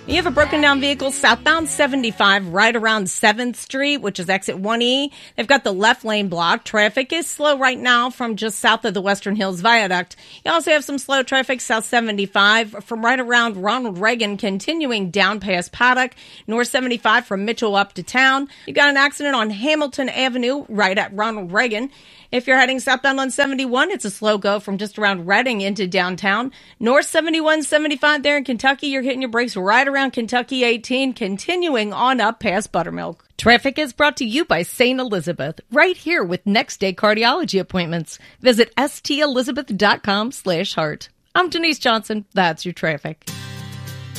You have a broken down vehicle southbound 75 right around 7th Street, which is exit 1E. They've got the left lane blocked. Traffic is slow right now from just south of the Western Hills Viaduct. You also have some slow traffic south 75 from right around Ronald Reagan, continuing down past Paddock, north 75 from Mitchell up to town. You got an accident on Hamilton Avenue right at Ronald Reagan. If you're heading southbound on 71, it's a slow go from just around Reading into downtown. North 71, 75 there in Kentucky, you're hitting your brakes right around Kentucky 18, continuing on up past Buttermilk. Traffic is brought to you by St. Elizabeth, right here with next day cardiology appointments. Visit stelizabeth.com/heart. I'm Denise Johnson. That's your traffic.